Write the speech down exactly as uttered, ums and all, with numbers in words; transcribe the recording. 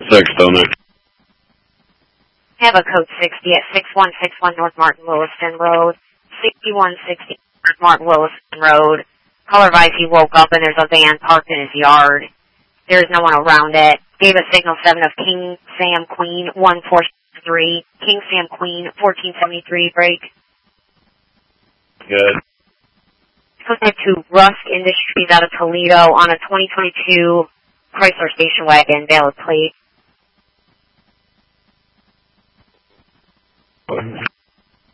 six, still there. Have a code sixty at six one six one North Martin Williston Road, sixty-one sixty North Martin Williston Road. Caller advised he woke up and there's a van parked in his yard. There's no one around it. Gave a signal seven of King Sam Queen one four three. King Sam Queen fourteen seventy-three break. Good. Connect to Rusk Industries out of Toledo on a twenty twenty-two Chrysler station wagon, valid plate.